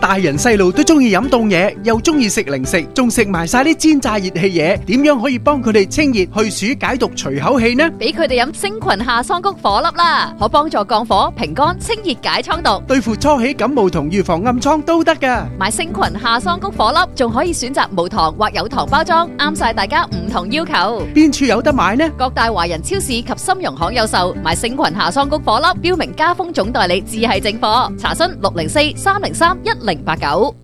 大人細路都中意飲凍嘢，又中意食零食，仲食埋晒啲煎炸熱氣嘢，點樣可以幫佢哋清熱去暑解毒除口氣呢？ 俾佢哋飲星群夏桑菊火粒啦，可幫助降火、平肝、清熱解瘡毒， 對付初起感冒同預防暗瘡都得噶。 買星群夏桑菊火粒，仲可以選擇無糖或有糖包裝，啱晒大家唔同要求。 邊處有得買呢？ 各大華人超市及深融行有售。買星群夏桑菊火粒，標明家風總代理，自係正貨。查詢604-303-1089。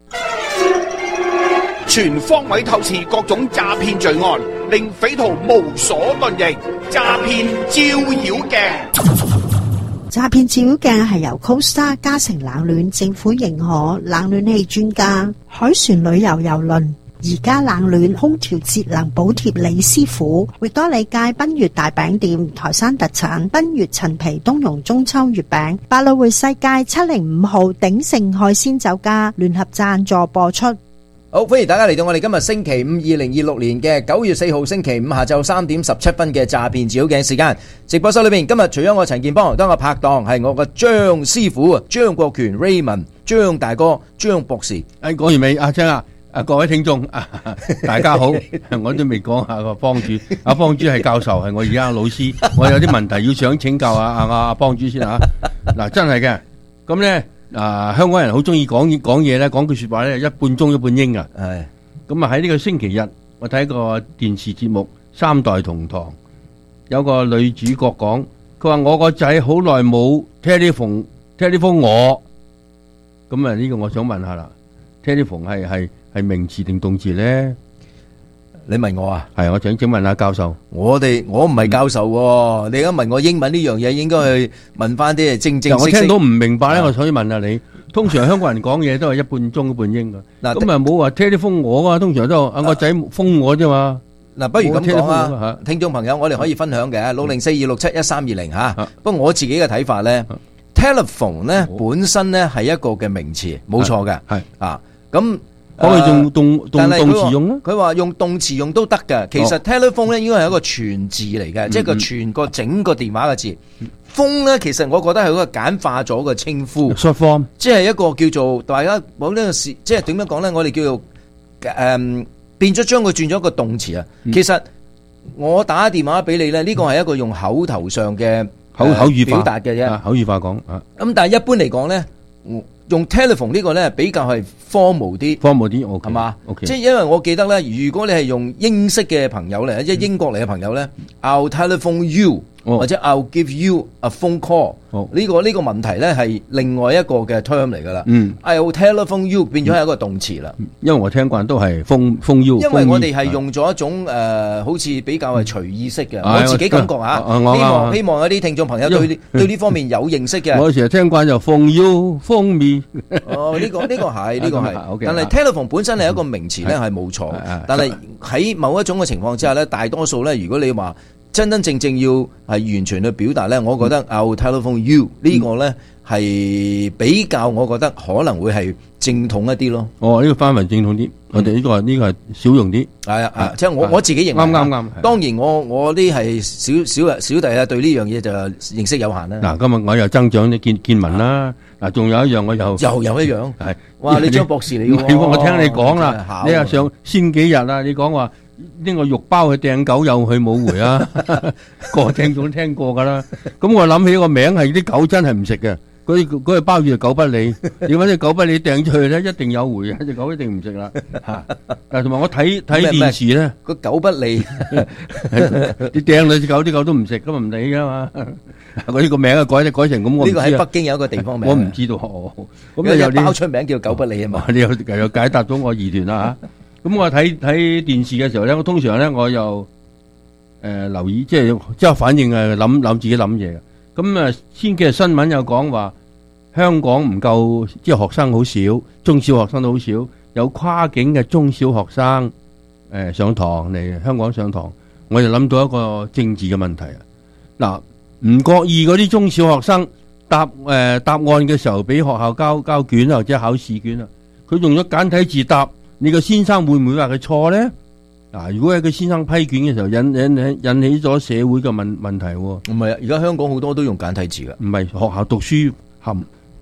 全方位透視各種詐騙罪案，令匪徒無所遁形。詐騙照妖鏡， 詐騙照妖鏡係由 CoStar 嘉誠冷暖政府認可冷暖氣專家海船旅遊郵輪而家冷暖空調節能補貼李師傅，域多利街賓悅大餅店台山特產賓悅陳皮冬蓉中秋月餅，百老匯世界705號鼎盛海鮮酒家聯合贊助播出。 好，歡迎大家嚟到我哋今日星期五2026年嘅9月4號星期五下晝3點17分嘅詐騙照妖鏡時間。直播室裏面今日除咗我陳健邦，當我拍檔係我個張師傅張國權 Raymond 張大哥張博士。 講完未？阿張啊，各位聽眾大家好，我都未講下個幫主，阿幫主係教授，係我而家老師，我有啲問題要想請教阿幫主先吓。嗱，真係嘅，咁咧。香港人好中意講嘢咧，講句說話咧，一半中一半英啊。係咁啊！喺呢個星期日，我睇個電視節目《三代同堂》，有個女主角講，佢話我個仔好耐冇 telephone 我。咁啊，呢個我想問下啦 ，telephone 係名詞定動詞咧？ 你問我啊？ 係，我請問下教授。 我唔係教授喎，你而家問我英文呢樣嘢，應該去問翻啲正式。 我聽到唔明白咧，我所以問下你。通常香港人講嘢都係一半中一半英噶。嗱，咁啊冇話 telephone 我啊，通常都我仔封我啫嘛。 嗱，不如咁講啊，聽眾朋友，我哋可以分享嘅604-267-1320吓。不過我自己嘅睇法咧，telephone 咧本身咧係一個嘅名詞，冇錯嘅。係啊，咁。 可以用動詞用咯， 佢話用動詞用都得嘅。其實 telephone 咧應該係一個全字嚟嘅，即係個全個整個電話嘅字。phone 咧其實我覺得係一個簡化咗嘅稱呼 ，short form， 即係一個叫做大家冇呢個事，即係點樣講咧？我哋叫做變咗將佢轉咗一個動詞啊。其實我打電話俾你咧，呢個係一個用口頭上嘅口語表達嘅啫， 口語化講啊。 咁但係一般嚟講咧，用 telephone 呢個咧比較係 formal 啲，係嘛？即係因為我記得咧，如果你係用英式嘅朋友嚟，即係英國嚟嘅朋友咧，I'll telephone you，或者 I'll give you a phone call，呢個問題咧係另外一個嘅 term 嚟噶啦。I'll telephone you 變咗係一個動詞啦。 因為我聽慣都係 phone you， 因為我哋係用咗一種好似比較係隨意式嘅。我自己感覺嚇，希望有啲聽眾朋友對呢方面有認識嘅。 我成日聽慣就 phone you、phone me。 哦，呢個係，但係 telephone 本身係一個名詞咧，係冇錯。但係喺某一種嘅情況之下咧，大多數咧，如果你話真真正正要係完全去表達咧，我覺得 I'll telephone you 呢個咧係比較，我覺得可能會係正統一啲咯。 哦，呢個範圍正統啲，我哋呢個係少用啲。 係啊，即係我自己認為啱。 當然我啲係小弟啊，對呢樣嘢就認識有限啦。 嗱，今日我又增長啲見聞啦。嗱，仲有一樣我又有一樣係，哇！你張博士嚟嘅喎， 我聽你講啦，你又上先幾日啊？你講話呢個肉包去掟狗又去冇回啊？個聽眾都聽過噶啦。咁我諗起個名係啲狗真係唔食嘅，嗰隻鮑魚係狗不理。如果隻狗不理掟出去咧，一定有回啊！隻狗一定唔食啦。嗱，同埋我睇電視咧， 個狗不理， 你掟兩隻狗，啲狗都唔食，咁唔理噶嘛。我呢個名啊改成咁，我呢個喺北京有一個地方名， 我唔知道。 咁有包出名叫狗不理啊嘛。 你又解答咗我疑團啦吓。咁我睇電視嘅時候咧，我通常咧我又留意，即係反應諗自己諗嘢嘅。咁啊，先幾日新聞又講話香港唔夠，即係學生好少，中小學生都好少，有跨境嘅中小學生上堂嚟香港上堂，我就諗到一個政治嘅問題啊。嗱。唔覺意嗰啲中小學生答案嘅時候，俾學校交卷或者考試卷啊，佢用咗簡體字答，你個先生會唔會話佢錯咧？嗱，如果係佢先生批卷嘅時候引起咗社會嘅問題，唔係啊，而家香港好多都用簡體字噶， 唔係學校讀書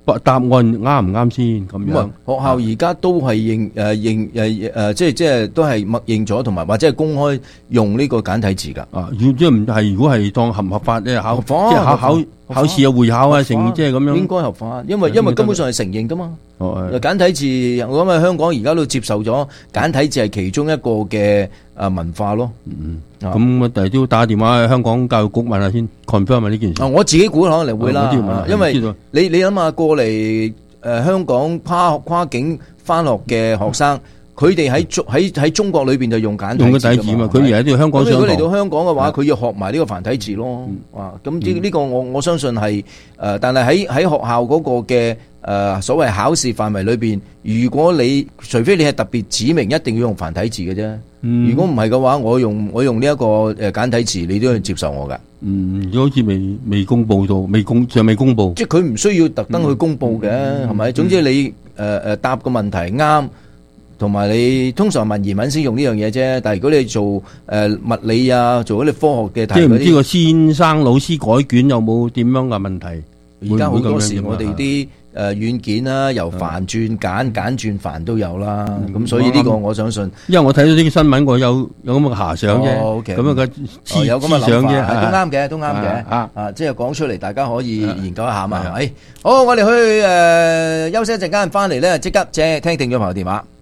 答案啱唔啱先咁樣。 學校而家都係即係都係默認咗，同埋或者係公開用呢個簡體字㗎。 即係唔係？如果係當合唔合法咧？考試啊、會考啊，成即係咁樣。 應該合法，因為根本上係承認㗎嘛。簡體字，我諗喺香港而家都接受咗簡體字係其中一個嘅文化咯。 咁我第日都要打電話去香港教育局問下先 confirm 下呢件事。 我自己估可能會啦，因為你諗下過嚟香港跨境翻學嘅學生，佢哋喺中國裏邊就用簡體字嘛。 佢而家都香港上堂。 如果嚟到香港嘅話，佢要學埋呢個繁體字咯。咁呢個我相信係但係喺學校嗰個嘅所謂考試範圍裏邊，如果除非你係特別指明一定要用繁體字嘅啫。如果唔係嘅話，我用呢一個簡體字，你都要接受我噶。 好似未公布到，尚未公布。 即係佢唔需要特登去公布嘅，係咪？總之你答個問題啱，同埋你通常文言文先用呢樣嘢啫。但係如果你做物理啊，做嗰啲科學嘅題， 即係唔知個先生老師改卷有冇點樣嘅問題？ 而家好多時我哋啲軟件啦，由繁轉簡，簡轉繁都有啦。咁所以呢個我相信， 因為我睇到呢啲新聞，我有咁嘅遐想啫。咁樣嘅有咁嘅想啫，都啱嘅。即係講出嚟，大家可以研究一下嘛。係咪？好，我哋去休息一陣間，翻嚟咧即刻聽聽咗朋友電話。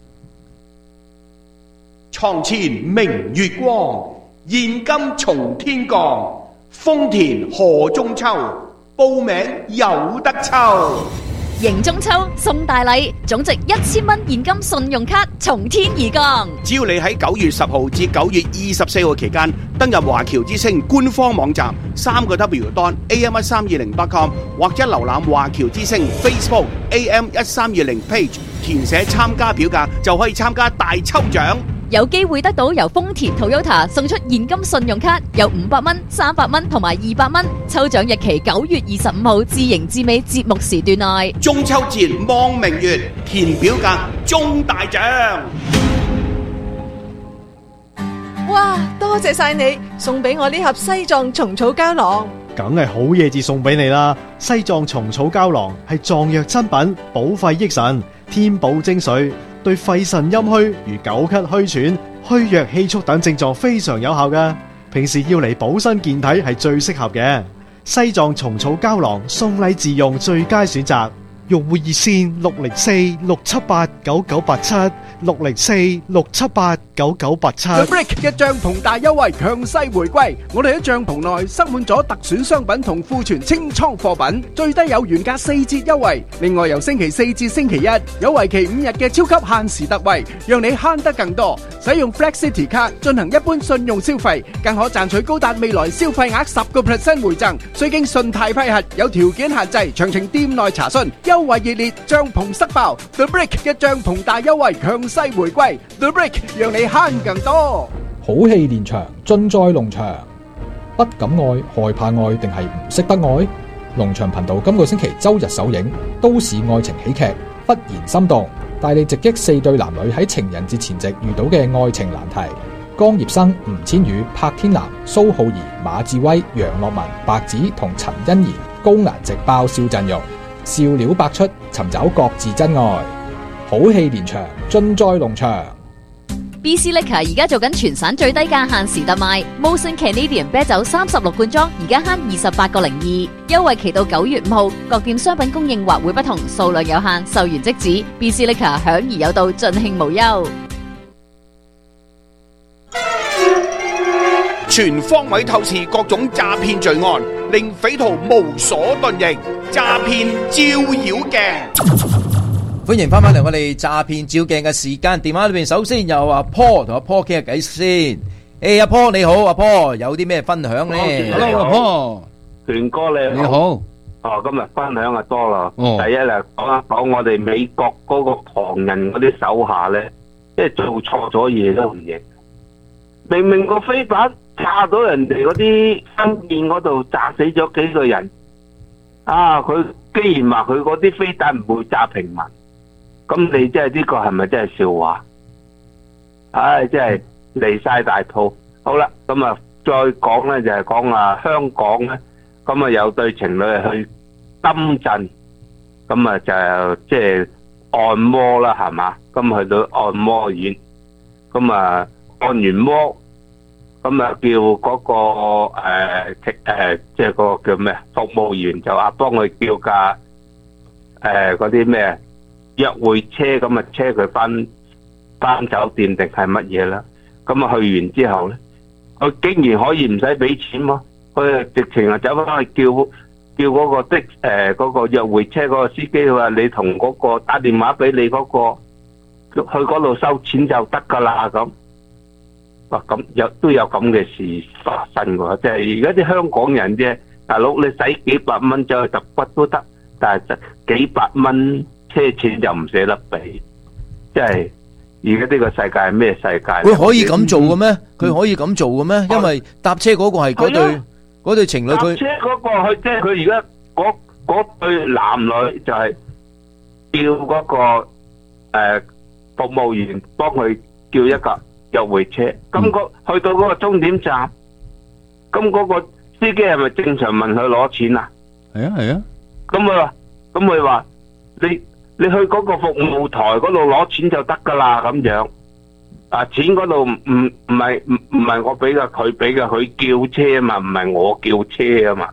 床前明月光，現金從天降。豐田賀中秋，報名有得抽。 迎中秋送大禮，總值1000蚊現金信用卡從天而降。 只要你喺9月10號至9月24號期間登入華僑之星官方網站3w.am1320.com 或者瀏覽華僑之星 Facebook AM1320 page， 填寫參加表格就可以參加大抽獎。 有機會得到由豐田 Toyota 送出現金信用卡，有500蚊、300蚊同埋200蚊。抽獎日期9月25號至迎至尾節目時段內。 中秋節望明月，填表格中大獎。 哇！多謝晒你送俾我呢盒西藏蟲草膠囊， 梗係好嘢至送俾你啦！西藏蟲草膠囊係藏藥珍品，補肺益腎，天寶精髓。對肺腎陰虛如久咳虛喘、虛弱氣促等症狀非常有效㗎。平時要嚟補身健體係最適合嘅。西藏蟲草膠囊送禮自用最佳選擇。用戶熱線604-678-9987，604-678-9987。 The Brick 嘅帳篷大優惠強勢回歸，我哋喺帳篷內塞滿咗特選商品同庫存清倉貨品，最低有原價4折優惠。另外由星期4至星期1有為期5日嘅超級限時特惠，讓你慳得更多。使用 Flex City 卡進行一般信用消費，更可賺取高達未來消費額10% 回贈，需經信貸批核，有條件限制，詳情店內查詢。優惠熱烈，帳篷塞爆 ！The Brick 嘅帳篷大優惠強勢回歸 ，The Brick 讓你慳更多。 好戲連場，盡在龍翔。不敢愛，害怕愛，定係唔識得愛？龍翔頻道今個星期周日首映都市愛情喜劇《忽然心動》，帶你直擊4對男女喺情人節前夕遇到嘅愛情難題。江業生、吳千語、柏天南、蘇浩儀、馬志威、楊樂文、白子同陳欣怡高顏值爆笑陣容。笑料百出，尋找各自真愛，好戲連場，盡在龍翔。 BC Liquor 而家做緊全省最低價限時特賣 ，Molson Canadian 啤酒36罐裝，而家慳28.02，優惠期到9月5號。各店商品供應或會不同，數量有限，售完即止。BC Liquor 享而有道，盡興無憂。 全方位透視各種詐騙罪案，令匪徒無所遁形。詐騙照妖鏡， 歡迎翻返嚟我哋詐騙照鏡嘅時間。電話裏邊首先有阿 Paul 同阿 Paul 傾下偈先。阿 Paul 你好，阿 Paul 有啲咩分享咧 ？Hello，阿 Paul， 權哥你好。 今日分享就多啦。第一咧講一講我哋美國嗰個唐人嗰啲手下咧，即係做錯咗嘢都唔認，明明個飛彈炸到人哋嗰啲軍艦嗰度，炸死咗幾個人。佢既然話佢嗰啲飛彈唔會炸平民，咁你即係呢個係咪真係笑話？真係離晒大譜。好啦，咁啊再講咧就係講香港咧，咁啊有對情侶去深圳， 咁啊就即係按摩啦，係嘛？咁去到按摩院，咁啊按完摩，咁啊叫嗰個即係嗰個叫咩服務員就話幫佢叫架嗰啲咩約會車，咁啊車佢翻酒店定係乜嘢啦？咁啊去完之後咧，佢竟然可以唔使俾錢喎，佢直情啊走翻去叫嗰個嗰個約會車嗰個司機話你同嗰個打電話俾你嗰個去嗰度收錢就得噶啦咁。哇，咁都有咁嘅事發生喎，即係而家啲香港人啫，大佬你使幾百蚊走去揼骨都得，但係幾百蚊車錢就唔捨得俾，即係而家呢個世界係咩世界？ 佢可以咁做嘅咩？佢可以咁做嘅咩？因為搭車嗰個係嗰對情侶，佢搭車嗰個佢即係佢而家嗰對男女就係叫嗰個服務員幫佢叫一架約會車，咁去到嗰個終點站，咁嗰個司機係咪正常問佢攞錢啊？ 係啊係啊， 咁佢話你去嗰個服務台嗰度攞錢就得噶啦咁樣，啊錢嗰度唔係我俾噶，佢俾噶，佢叫車啊嘛，唔係我叫車啊嘛。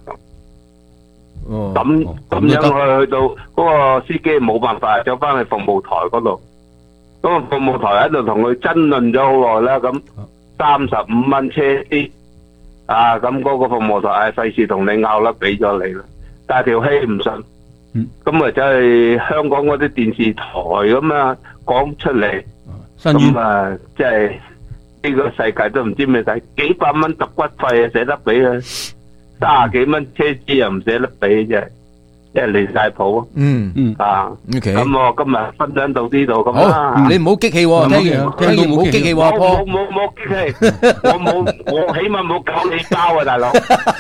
咁樣去到嗰個司機冇辦法，走翻去服務台嗰度。咁啊，服務台喺度同佢爭論咗好耐啦，咁35蚊車啲，啊咁嗰個服務台費事同你拗啦，俾咗你啦，但係條氣唔順，咁啊就係香港嗰啲電視台咁啊講出嚟，咁啊即係呢個世界都唔知咩使，幾百蚊揼骨費啊捨得俾啊，30幾蚊車資又唔捨得俾啫。即係離晒譜啊！OK，咁我今日分享到呢度咁啦。 你唔好激氣喎，聽完唔好激氣喎， 冇激氣，我起碼冇搞你包啊，大佬。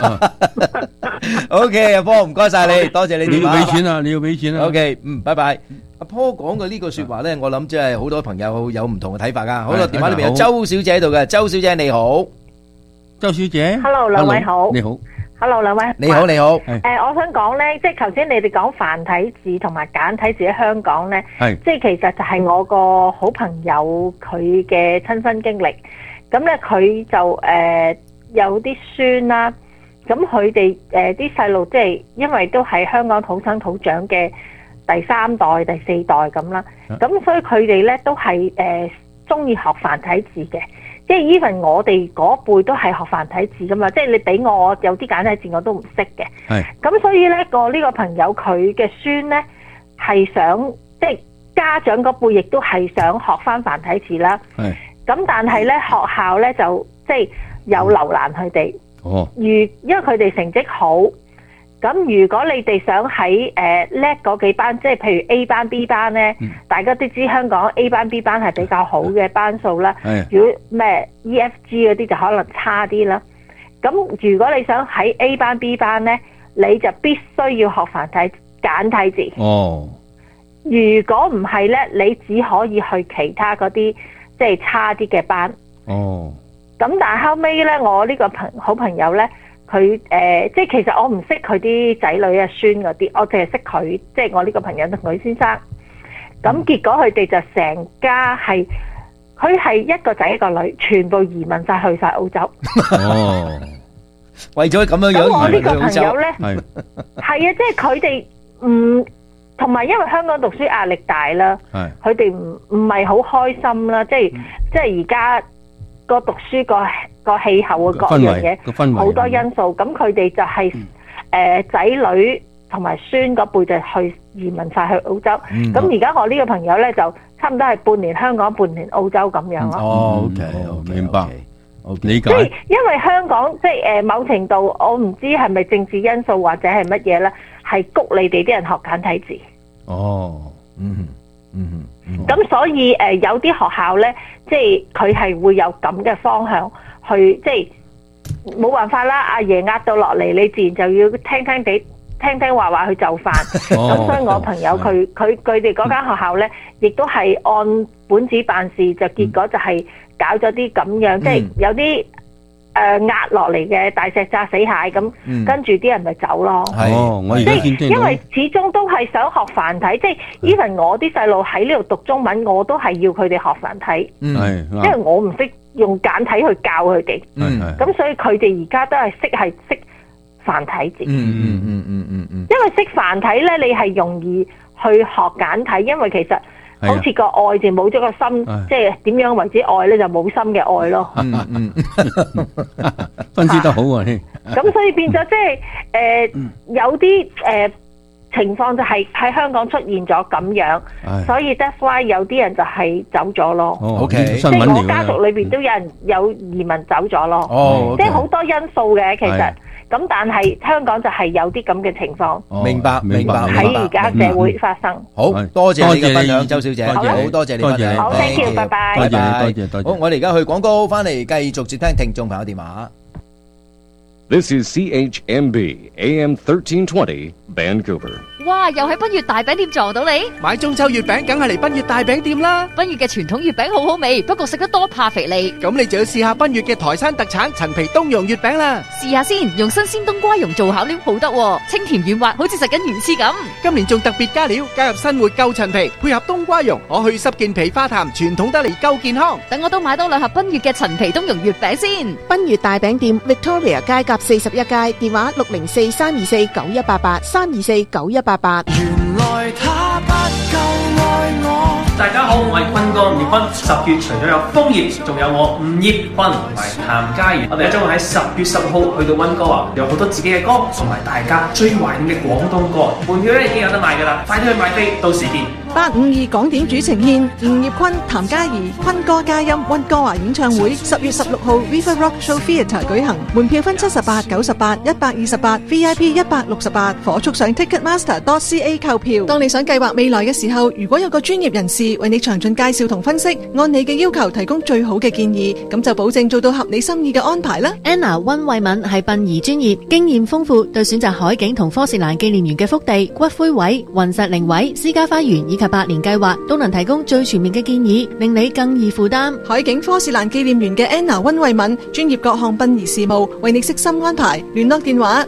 OK，阿波唔該晒你，多謝你電話。 你要俾錢啊。 OK，拜拜。阿波講嘅呢句說話咧，我諗即係好多朋友有唔同嘅睇法噶。好啦，電話裏邊有周小姐喺度嘅，周小姐你好， 周小姐。 Hello， 兩位好。 你好。 Hello， 兩位。 你好，你好。 我想講咧，即係頭先你哋講繁體字同埋簡體字喺香港咧，即係其實就係我個好朋友佢嘅親身經歷。咁咧佢就有啲孫啦，咁佢哋啲細路即係因為都係香港土生土長嘅第3代、第4代咁啦，咁所以佢哋咧都係中意學繁體字嘅。即係 even 我哋嗰輩都係學繁體字噶嘛，即係你俾我有啲簡體字我都唔識嘅。係。咁所以咧呢個朋友佢嘅孫咧係想即係家長嗰輩亦都係想學翻繁體字啦。係。咁但係咧學校咧就即係有留難佢哋。哦。因為佢哋成績好。咁如果你哋想喺叻嗰幾班，即係譬如 A 班 B 班咧，大家都知香港 A 班 B 班係比較好嘅班數啦。如果咩 EFG 嗰啲就可能差啲啦。咁如果你想喺 A 班 B 班咧，你就必須要學繁體簡體字。哦。如果唔係咧，你只可以去其他嗰啲即係差啲嘅班。哦。咁但係後尾咧，我呢個好朋友咧。佢即係其實我唔識佢啲仔女啊孫嗰啲，我淨係識佢，即係我呢個朋友同佢先生。咁結果佢哋就成家係，佢係一個仔一個女，全部移民晒去晒澳洲。 哦，為咗咁樣樣移民去澳洲。咁我呢個朋友咧， 係啊，即係佢哋唔同埋，因為香港讀書壓力大啦，佢哋唔係好開心啦，即係而家個讀書個氣候啊，各樣嘢好多因素，咁佢哋就係仔女同埋孫嗰輩就去移民晒去澳洲。咁而家我呢個朋友咧就差唔多係半年香港，半年澳洲咁樣咯。 哦，OK，明白，理解。 即係因為香港即係某程度，我唔知係咪政治因素或者係乜嘢咧，係谷你哋啲人學簡體字。哦，咁所以有啲學校咧，即係佢係會有咁嘅方向去，即係冇辦法啦。阿爺壓到落嚟，你自然就要聽話去就範。咁所以我朋友佢哋嗰間學校咧，亦都係按本子辦事，就結果就係搞咗啲咁樣，即係有啲壓落嚟嘅大石砸死蟹咁，跟住啲人咪走咯。 我而家見聽到， 因為始終都係想學繁體，即係even我啲細路喺呢度讀中文，我都係要佢哋學繁體，因為我唔識用簡體去教佢哋，咁所以佢哋而家都係識繁體字。因為識繁體咧，你係容易去學簡體，因為其實好似個愛字冇咗個心，即係點樣為之愛咧，就冇心嘅愛咯。 分析得好啊！ 咁所以變咗即係有啲情況就係喺香港出現咗咁樣，所以 that's why 有啲人就係走咗咯。 OK， 即係我家族裏邊都有人有移民走咗咯。即係好多因素嘅其實。咁但係香港就係有啲咁嘅情況， 明白喺而家社會發生。 好多謝你嘅分享，周小姐，好多謝你分享， 好 thank you，拜拜， 多謝。 好，我哋而家去廣告，翻嚟繼續接聽聽眾朋友電話。 This is CHMB AM 1320 Vancouver。 哇！又喺賓悅大餅店撞到你， 買中秋月餅梗係嚟賓悅大餅店啦。 賓悅嘅傳統月餅好好味，不過食得多怕肥膩。 咁你就要試下賓悅嘅台山特產陳皮冬蓉月餅啦。 試下先，用新鮮冬瓜蓉做巧料好得，清甜軟滑，好似食緊魚翅咁。 今年仲特別加料，加入新活夠陳皮，配合冬瓜蓉，可去濕健脾化痰，傳統得嚟夠健康。 等我都買多2盒賓悅嘅陳皮冬蓉月餅先。 賓悅大餅店 Victoria 街甲41街，電話604-324-9188 324-9188。 原來他不夠愛我。大家好，我係坤哥吳業坤。10月除咗有楓葉，仲有我吳業坤同埋譚嘉儀。我哋將會喺10月10號去到溫哥華，有好多自己嘅歌，同埋大家最懷念嘅廣東歌。門票咧已經有得賣㗎啦，快啲去買飛，到時見。 852港點主呈獻吳業坤、譚嘉儀、坤哥嘉音溫哥華演唱會，10月16號 River Rock Show Theatre 舉行，門票分78、98、128 VIP 168，火速上 Ticketmaster.ca 購票。當你想計劃未來嘅時候，如果有個專業人士為你詳盡介紹同分析，按你嘅要求提供最好嘅建議，咁就保證做到合你心意嘅安排啦。 Anna 溫慧敏係殯儀專業，經驗豐富，對選擇海景同科士蘭紀念園嘅福地、骨灰位、雲石靈位、私家花園以及百年計劃，都能提供最全面嘅建議，令你更易負擔。 海景科士蘭紀念園嘅 Anna 溫慧敏，專業各項殯儀事務，為你悉心安排。聯絡電話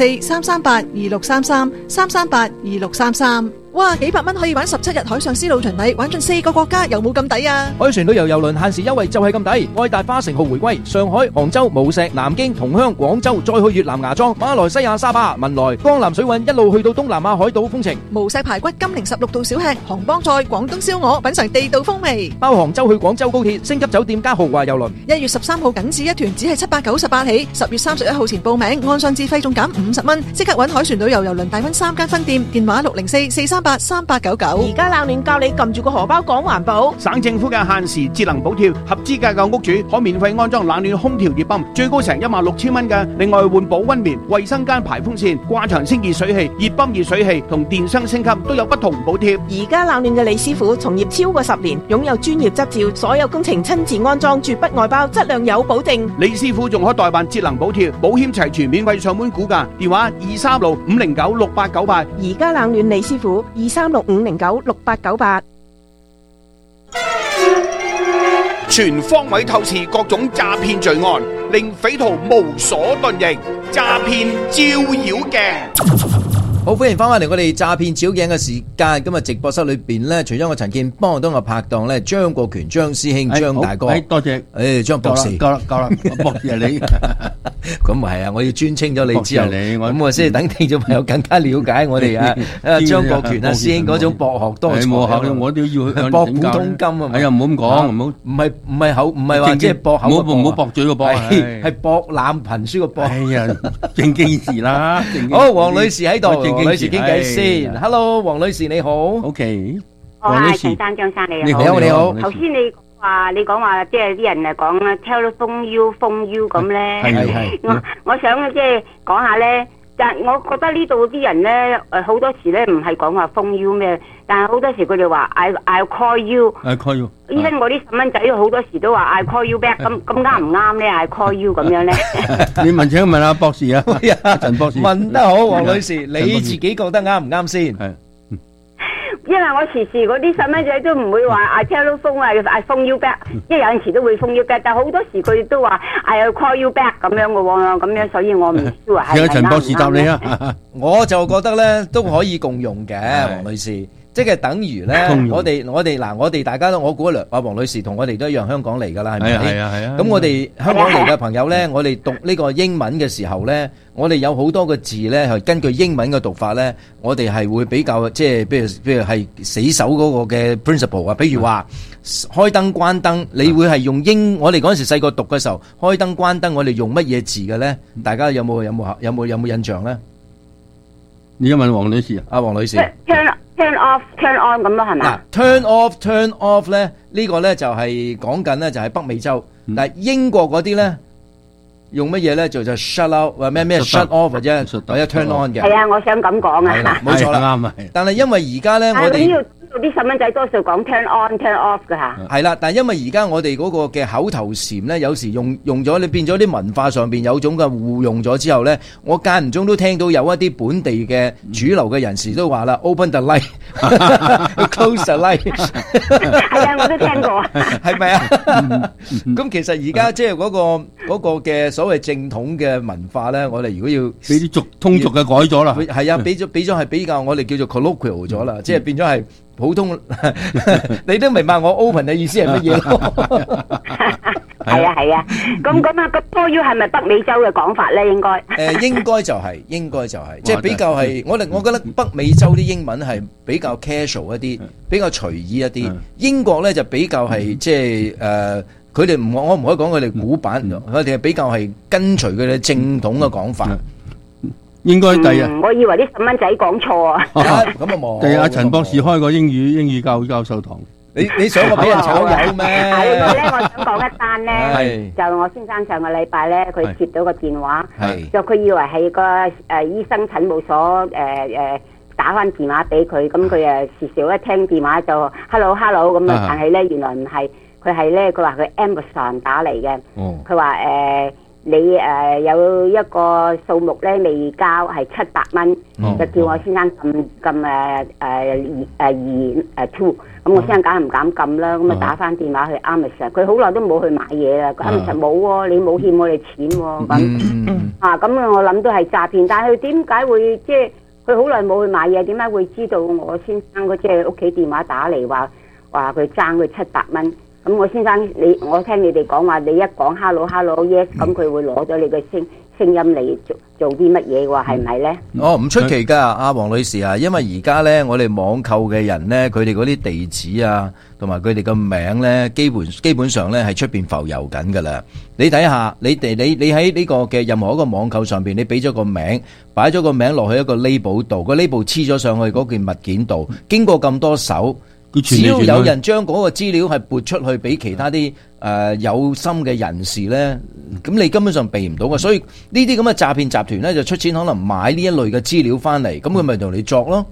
604-338-2633 338-2633。哇！幾百蚊可以玩17日海上絲路巡禮，玩盡4個國家，有冇咁抵啊？ 海船旅遊郵輪限時優惠就係咁抵，愛達花城號回歸，上海、杭州、無錫、南京、同鄉、廣州，再去越南芽莊、馬來西亞沙巴、文萊、江南水韻，一路去到東南亞海島風情。 無錫排骨、金陵16道小吃、杭幫菜、廣東燒鵝，品嘗地道風味。 包杭州去廣州高鐵，星級酒店加豪華郵輪。 1月13號僅止一團，只係798起。10月31號前報名，按上自費仲減50蚊。即刻揾海船旅遊郵輪大溫3間分店，電話604-438-3899。 而家冷暖教你撳住個荷包講環保。 省政府嘅限時節能補貼，合資格嘅屋主可免費安裝冷暖空調熱泵，最高成16000蚊嘅。另外換保溫棉、衛生間排風扇、掛牆清熱水器、熱泵熱水器同電箱升級都有不同補貼。 而家冷暖嘅李師傅從業超過10年，擁有專業執照，所有工程親自安裝，絕不外包，質量有保證。 李師傅仲可代辦節能補貼，保險齊全，免費上門估價，電話236-509-6898。 而家冷暖李師傅236-509-6898。 全方位透視各種詐騙罪案，令匪徒無所遁形。詐騙照妖鏡。 好，歡迎翻返嚟我哋詐騙照鏡嘅時間。今日直播室裏邊咧，除咗我陳健邦，當我拍檔咧張國權張師兄張大哥， 多謝， 張博士， 夠啦，博士係你， 咁唔係啊，我要尊稱咗你之後，咁我先等聽眾朋友更加了解我哋啊張國權啊師兄嗰種博學多才， 我都要博古通今啊， 哎呀唔好咁講，唔係話即係博口，唔好駁嘴個博， 係博覽群書個博， 哎呀正經事啦， 好，黃女士喺度。黃女士傾偈先 ，Hello， 黃女士你好 ，OK， 黃女士，張生你好， 你好。 頭先你講話，即係啲人誒講啦 ，telephone you，phone you 咁咧，我想即係講下咧，但我覺得呢度啲人咧，好多時咧唔係講話 phone you 咩，但係好多時佢哋話 I'll call you，I call you。 依家我啲細蚊仔好多時都話 I call you back， 咁啱唔啱咧 ？I call you 咁樣咧？ 你請問下博士啊，陳博士。 問得好，黃女士，你自己覺得啱唔啱先？ 因為我時時嗰啲細蚊仔都唔會話I telephone 啊 phone you back， 即係有陣時都會 phone you back， 但係好多時佢都話I call you back 咁樣嘅喎，咁樣所以我唔知話係咪啱唔啱咧。 陳博士答你啊， 我就覺得咧都可以共用嘅，黃女士。即係等於咧，我哋大家都，我估阿黃女士同我哋都一樣香港嚟㗎啦，係咪？係啊。咁我哋香港嚟嘅朋友咧，我哋讀呢個英文嘅時候咧，我哋有好多個字咧係根據英文嘅讀法咧，我哋係會比較即係，譬如係死守嗰個嘅 principle 啊，譬如話開燈關燈，你會係用我哋嗰陣時細個讀嘅時候，開燈關燈，我哋用乜嘢字嘅咧？大家有冇印象咧？ 你而家問黃女士啊？ 阿黃女士。 Turn off, turn on 咁咯，係咪？ 嗱 turn off 咧，呢個咧就係講緊咧就係北美洲，但係英國嗰啲咧用乜嘢咧就 shut out 或咩 shut off 或者 turn on 嘅。 係啊，我想咁講啊。 係啦，冇錯啦，啱啊。但係因為而家咧，我哋啲細蚊仔多數講 turn on turn off 㗎嚇。 係啦，但係因為而家我哋嗰個嘅口頭禪咧，有時用咗你變咗啲文化上邊有種嘅互用咗之後咧，我間唔中都聽到有一啲本地嘅主流嘅人士都話啦 ，open the light，close the light。 係啊，我都聽過。 係咪啊？咁其實而家即係嗰個嘅所謂正統嘅文化咧，我哋如果要俾啲通俗嘅改咗啦， 係啊，俾咗係比較我哋叫做 colloquial 咗啦，即係變咗係。普通，你都明白我 open 嘅意思係乜嘢咯？ 係啊，咁啊，個 call you 係咪北美洲嘅講法咧？應該應該就係，即係比較係我覺得北美洲啲英文係比較 casual 一啲，比較隨意一啲。英國咧就比較係即係佢哋我唔可以講佢哋古板，佢哋係比較係跟隨佢哋正統嘅講法。 應該第日， 我以為啲細蚊仔講錯啊！ 咁啊冇。 第日阿陳博士開個英語教授堂， 你想我俾人炒魷咩？ 係呢個咧，我想講一單咧，就我先生上個禮拜咧，佢接到個電話，就佢以為係個醫生診務所打翻電話俾佢，咁佢時少一聽電話就 hello 咁啊，但係咧原來唔係，佢係咧佢話佢 Amazon 打嚟嘅，佢話你有一個數目咧未交係700蚊，就叫我先生撳2 咁我先生梗係唔敢撳啦，咁啊打翻電話去 Amazon， 佢好耐都冇去買嘢啦，Amazon 冇喎，你冇欠我哋錢喎，咁我諗都係詐騙，但係佢點解會即係佢好耐冇去買嘢，點解會知道我先生嗰即係屋企電話打嚟話佢爭佢700蚊？咁我先生，我聽你哋講話，你一講 hello yes， 咁佢會攞咗你嘅聲音嚟做啲乜嘢喎？係咪咧？ 唔出奇㗎，阿黃女士啊，因為而家咧，我哋網購嘅人咧，佢哋嗰啲地址啊，同埋佢哋嘅名咧，基本上咧係出邊浮遊緊㗎啦。你睇下，你喺呢個嘅任何一個網購上邊，你俾咗個名，擺咗個名落去一個 label 度，個 label 黐咗上去嗰件物件度，經過咁多手。只要有人將嗰個資料係撥出去俾其他啲有心嘅人士咧，咁你根本上避唔到嘅。所以呢啲咁嘅詐騙集團咧，就出錢可能買呢一類嘅資料翻嚟，咁佢咪同你作咯。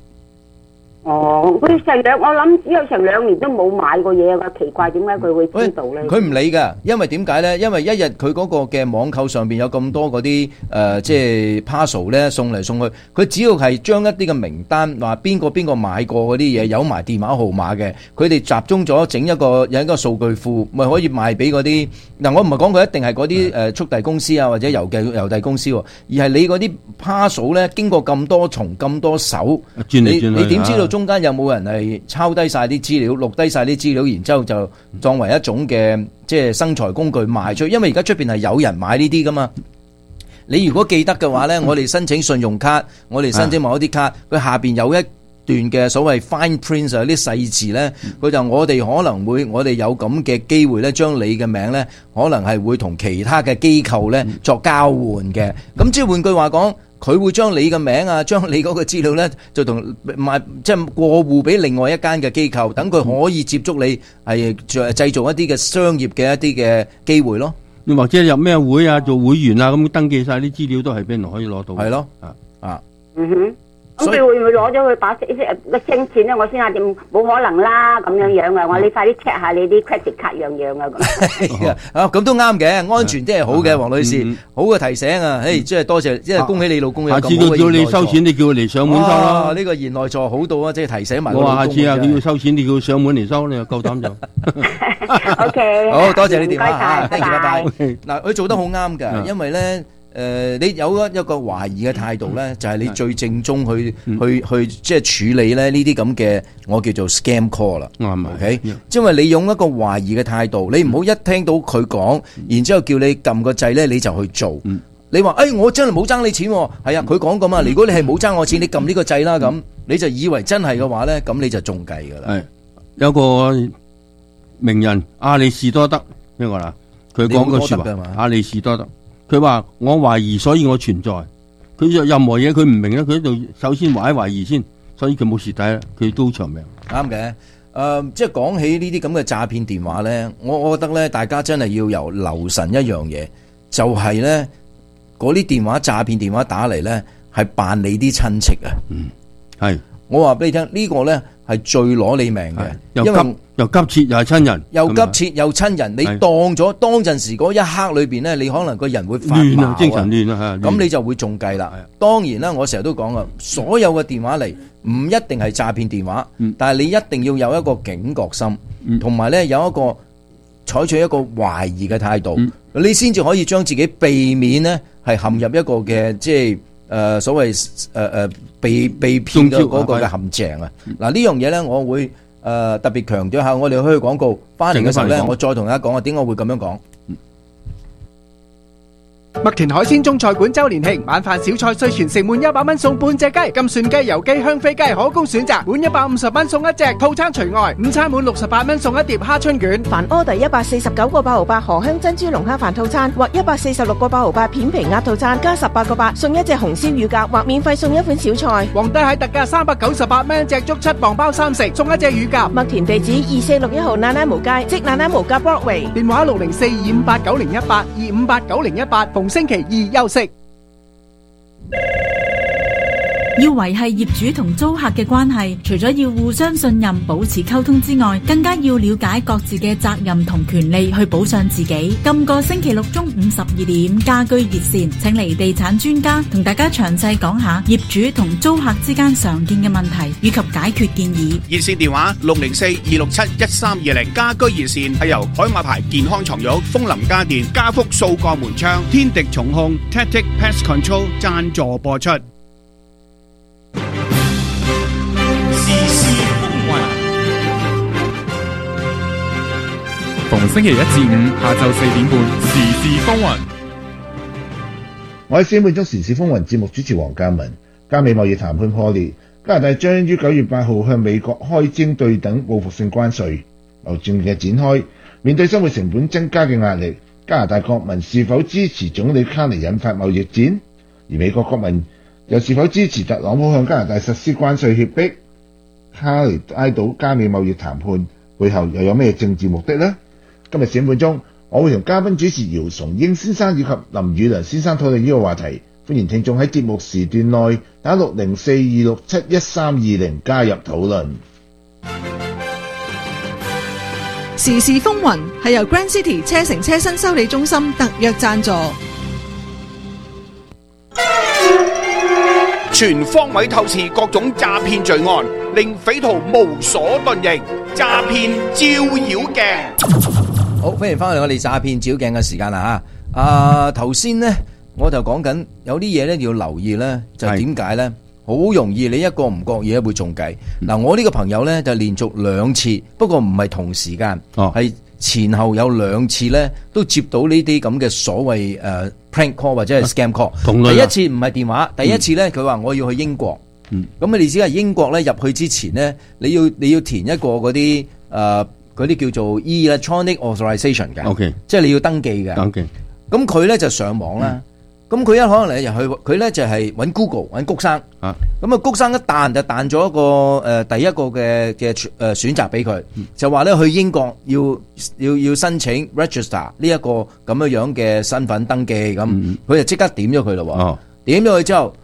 佢我諗只有成2年都冇買過嘢㗎，奇怪點解佢會知道咧？ 佢唔理㗎，因為點解咧？因為一日佢嗰個嘅網購上邊有咁多嗰啲即係 parcel 咧送嚟送去，佢只要係將一啲嘅名單話邊個買過嗰啲嘢，有埋電話號碼嘅，佢哋集中咗整有一個數據庫，咪可以賣俾嗰啲嗱。我唔係講佢一定係嗰啲速遞公司啊，或者郵遞公司，而係你嗰啲 parcel 咧經過咁多重咁多手，你點知道中間有冇人係抄低晒啲資料，錄低晒啲資料，然之後就當為一種嘅即係生財工具賣出去？因為而家出邊係有人買呢啲噶嘛。你如果記得嘅話呢，我哋申請信用卡，我哋申請某一啲卡，佢下邊有一段嘅所謂 fine print 有啲細字呢，佢就我哋可能會，我哋有咁嘅機會呢，將你嘅名呢，可能係會同其他嘅機構呢作交換嘅。咁即係換句話講，佢會將你嘅名啊，將你嗰個資料呢，就同賣即係過戶俾另外一間嘅機構，等佢可以接觸你，係製造一啲嘅商業嘅一啲嘅機會咯。 你或者入咩會啊，做會員啊，咁登記晒啲資料都係俾人可以攞到。 係咯， 咁佢會唔會攞咗佢把聲錢咧？我先話點冇可能啦，咁樣啊！我話你快啲 check 下你啲 credit 卡樣啊咁。 啊，咁都啱嘅，安全啲係好嘅，黃女士，好嘅提醒啊！即係多謝，即係恭喜你老公有咁好嘅賢內助。下次佢叫你收錢，你叫佢嚟上門收啦。呢個賢內助好到啊，即係提醒埋。我話下次啊，佢要收錢，你叫佢上門嚟收，你又夠膽就。 OK， 好多謝你電話嚇， 拜拜。嗱，佢做得好啱㗎，因為咧。你有一個懷疑嘅態度咧，就係你最正宗去即係處理咧呢啲咁嘅我叫做 scam call 啦。OK，因為你用一個懷疑嘅態度，你唔好一聽到佢講，然之後叫你撳個掣咧，你就去做。你話我真係冇爭你錢，係啊，佢講咁啊。如果你係冇爭我錢，你撳呢個掣啦，咁你就以為真係嘅話咧，咁你就中計噶啦。係有個名人阿里士多德呢個啦，佢講個說話，阿里士多德。佢話我懷疑，所以我存在。佢做任何嘢佢唔明咧，佢喺度首先懷疑先，所以佢冇蝕底啦，佢都長命。啱嘅。即係講起呢啲咁嘅詐騙電話咧，我覺得咧，大家真係要留神一樣嘢，就係咧嗰啲電話詐騙電話打嚟咧，係扮你啲親戚啊。係。我話俾你聽，呢個咧係最攞你命嘅，因為又急切又係親人，又急切又親人，你當陣時嗰一刻裏邊咧，你可能個人會發毛啊，精神亂啊，咁你就會中計啦。當然啦，我成日都講啊，所有嘅電話嚟唔一定係詐騙電話，但係你一定要有一個警覺心，同埋咧有一個採取一個懷疑嘅態度，你先至可以將自己避免呢係陷入一個嘅即係所謂被騙嘅嗰個嘅陷阱啊！嗱呢樣嘢咧，我會特別強調下，我哋去廣告翻嚟嘅時候咧，我再同大家講啊，點解我會咁樣講？ 麥田海鮮中菜館周年慶，晚飯小菜稅全城滿100蚊送半隻雞，金蒜雞、油雞、香飛雞可供選擇，滿150蚊送一隻，套餐除外。午餐滿68蚊送一碟蝦春卷。 凡order 149個8毫8河香珍珠龍蝦飯套餐，或146個8毫8片皮鴨套餐，加18個8送一隻紅燒乳鴿，或免費送一款小菜。 皇帝蟹特價398蚊一隻，足7磅包3食，送一隻乳鴿。 麥田地址2461號那拉無街，即那拉無街 Broadway。 電話604-258-9018 258-9018，逢星期二休息。 要維繫業主同租客嘅關係，除咗要互相信任、保持溝通之外，更加要了解各自嘅責任同權利，去保障自己。今個星期六中午12點，家居熱線請嚟地產專家同大家詳細講下業主同租客之間常見嘅問題以及解決建議。 熱線電話604-267-1320，家居熱線係由海馬牌健康床褥、楓林家電、家福數個門窗、天敵重控、Tactic Pest Control 贊助播出。 逢星期一至五下晝4點半，時事風雲。 我係4點鐘時事風雲節目主持黃嘉文。加美貿易談判破裂，加拿大將於9月8號向美國開徵對等報復性關稅。貿易戰嘅展開，面對生活成本增加嘅壓力，加拿大國民是否支持總理卡尼引發貿易戰？而美國國民又是否支持特朗普向加拿大實施關稅脅迫？卡尼拉到加美貿易談判背後又有咩政治目的呢？今日4點半鐘，我會同嘉賓主持姚崇英先生以及林宇良先生討論呢個話題。歡迎聽眾喺節目時段內打604-267-1320加入討論。 時事風雲係由 Grand City 車城車身修理中心特約贊助。 全方位透視各種詐騙罪案，令匪徒無所遁形。詐騙照妖鏡。 好，歡迎翻嚟我哋詐騙照鏡嘅時間啦吓。頭先呢，我就講緊有啲嘢咧要留意咧，就點解咧？好容易你一個唔覺意會中計。嗱，我呢個朋友咧就連續2次，不過唔係同時間，係前後有2次咧都接到呢啲咁嘅所謂prank call 或者係 scam call。第一次唔係電話，第一次咧佢話我要去英國。咁你知係英國咧入去之前咧，你要填一個嗰啲叫做 electronic authorization 嘅，okay，即係你要登記嘅。咁佢咧就上網啦。咁佢一可能入去，佢咧就係揾 Google 揾谷生。咁啊谷生一彈就彈咗一個第一個嘅選擇俾佢，就話咧去英國要申請 register 呢一個咁樣嘅身份登記咁，佢就即刻點咗佢咯。點咗佢之後，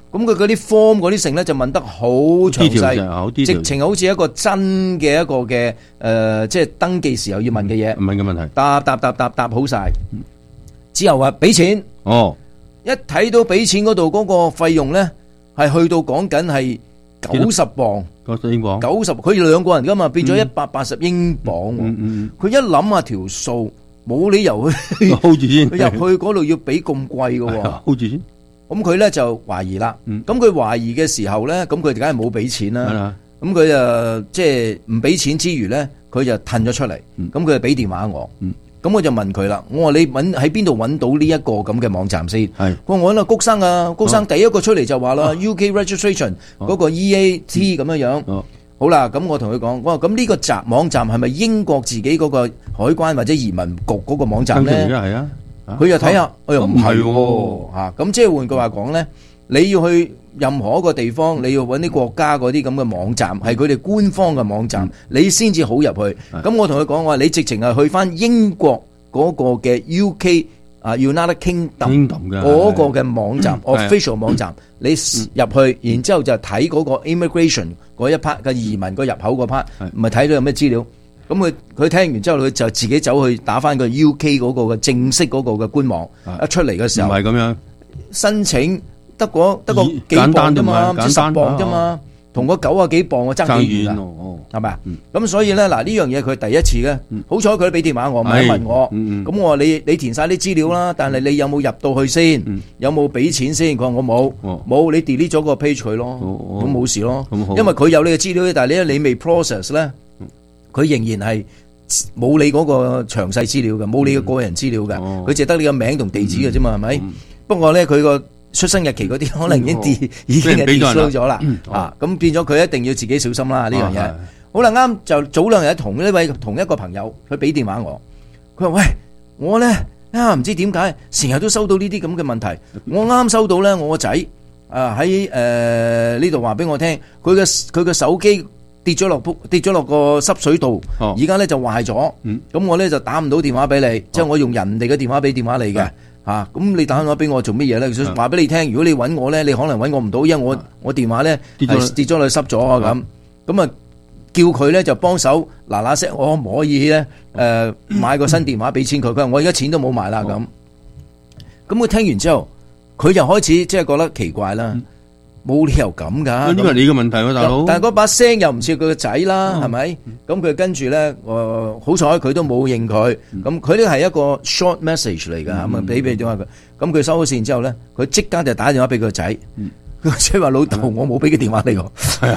咁佢嗰啲 form 嗰啲成咧就問得好詳細，直情好似一個真嘅一個嘅即係登記時候要問嘅嘢， 問嘅問題， 答好晒。之後話俾錢，一睇到俾錢嗰度嗰個費用咧，係去到講緊係90磅，90英鎊，90，佢2個人噶嘛，變咗180英鎊。佢一諗下條數，冇理由去 hold 住先， 佢入去嗰度要俾咁貴噶 ，hold 住先。 咁佢咧就懷疑啦，咁佢懷疑嘅時候咧，咁佢梗係冇俾錢啦。咁佢就即係唔俾錢之餘咧，佢就褪咗出嚟。咁佢就俾電話我。咁我就問佢啦，我話你喺邊度揾到呢一個咁嘅網站先？佢話我揾阿谷生啊，谷生第一個出嚟就話啦，UK registration 嗰個 EAT 咁樣樣。好啦，咁我同佢講，我話咁呢個網站係咪英國自己嗰個海關或者移民局嗰個網站咧？ 係啊， 佢又睇下，我又唔係喎嚇。咁即係換句話講咧，你要去任何一個地方，你要揾啲國家嗰啲咁嘅網站，係佢哋官方嘅網站，你先至好入去。咁我同佢講，我話你直情係去翻英國嗰個嘅 UK United Kingdom 嗰個嘅網站 official 網站，你入去，然之後就睇嗰個 immigration 嗰一 part 嘅移民個入口嗰 part，唔係睇到有咩資料。咁佢聽完之後，佢就自己走去打翻個 UK 嗰個嘅正式嗰個嘅官網，一出嚟嘅時候， 唔係咁樣申請得個幾磅啫嘛，唔知10磅啫嘛，同個90幾磅我爭幾遠啊，係咪啊？咁所以咧，嗱呢樣嘢佢第一次嘅，好彩佢都俾電話我，問我，咁我話你填晒啲資料啦，但係你有冇入到去先？有冇俾錢先？佢話我冇，你 delete 咗個 page 佢咯，咁冇事咯，因為佢有你嘅資料，但係你未 process 咧。佢仍然係冇你嗰個詳細資料嘅，冇你嘅個人資料嘅，佢淨係得你個名同地址嘅啫嘛，係咪？不過咧，佢個出生日期嗰啲可能已經係 delete 咗啦，咁變咗佢一定要自己小心啦呢樣嘢。好啦，啱就早2日同一個朋友，佢俾電話我，佢話喂，我咧唔知點解成日都收到呢啲咁嘅問題，我啱收到咧，我個仔喺呢度話俾我聽，佢嘅手機跌咗落個濕水度，而家咧就壞咗。咁我咧就打唔到電話俾你，即係我用人哋嘅電話俾電話你嘅嚇。咁你打電話俾我做乜嘢咧？想話俾你聽，如果你揾我咧，你可能揾我唔到，因為我電話咧跌咗落去濕咗啊咁啊，叫佢咧就幫手嗱聲，我可唔可以咧買個新電話俾錢佢？佢話我而家錢都冇埋啦咁。咁佢聽完之後，佢就開始即係覺得奇怪啦。冇理由咁噶， 呢個係你嘅問題喎，大佬。 但係嗰把聲又唔似佢個仔啦，係咪？咁佢跟住咧，好彩佢都冇應佢。咁佢呢係一個 short message 嚟㗎，咁啊俾電話佢。咁佢收咗線之後咧，佢即刻就打電話俾佢個仔。佢個仔話：老豆，我冇俾佢電話你喎。